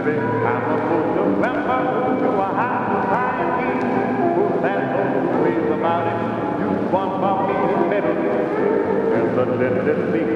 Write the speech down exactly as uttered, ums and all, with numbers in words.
baby. I'm a fool to remember you were high to high and deep. Who's that old ways about it? You want for me to meddle in the little secret.